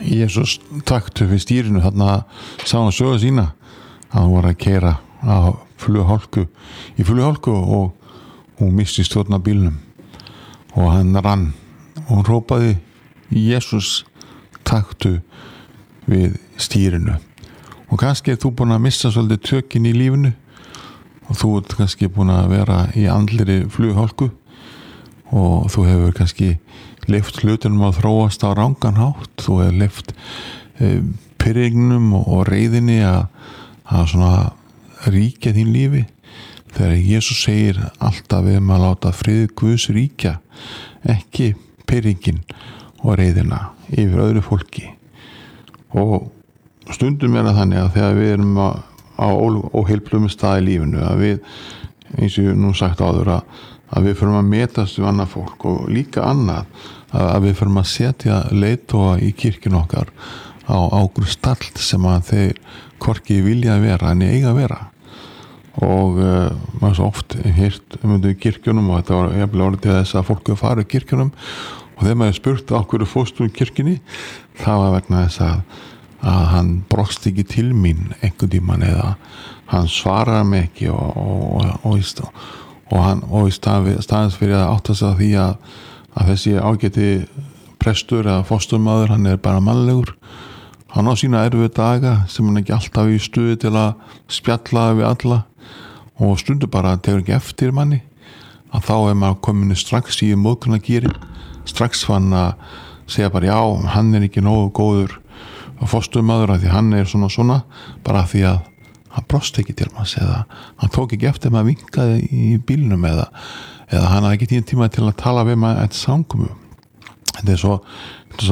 Jesus taktu við stýrinu, þarna sá hann sögu sína að hann var að keyra á flughálku og hún missti stjórn á bílnum og hann rann og hún hrópaði Jesus taktu við stýrinu. Og kannski þú búin að missa svolítið tökin í lífinu og þú ert kannski búin að vera í andliri flughálku og þú hefur kannski leyft hlutunum að þróast á rangan hátt, þú hefur leyft pirringnum og reiðinni að svona ríkja þín lífi, þegar Jesus segir alltaf við að láta frið Guðs ríkja, ekki pirringin og reiðina yfir öðru fólki. Og stundum er það þannig að þegar við erum á óheilbrigðum stað í lífinu, að við, eins og ég nú sagt áður, að við förum að metast við annað fólk og líka annað, að við förum að setja leiðtoga í kirkjun okkar á ákveðinn stall sem að þeir hvorki vilja að vera en eiga að vera. Og maður svo oft heyrt í kirkjunum og þetta var jafnvel orðið til þess að fólk að fara í kirkjunum og þegar maður spurt á hverju fórstu í kirkjunni, það var vegna þess að hann brosti ekki til mín einhvern tímann eða hann svarar mig ekki og í staðins fyrir að átta sig að því að þessi ágæti prestur eða fósturmaður, hann er bara mannlegur, hann á sína erfiðu daga sem hann ekki alltaf í stuði til að spjalla við alla og stundu bara tegur ekki eftir manni, að þá er maður komin strax í móðgunargýri, strax fann að segja bara já, hann er ekki nógu góður fósturmaður að því hann er svona bara því að hann brosti ekki til manns eða hann tók ekki eftir maður vinkaði í bílnum eða hann hafði ekki tíma til að tala við maður eitt samkomu. Þetta er svo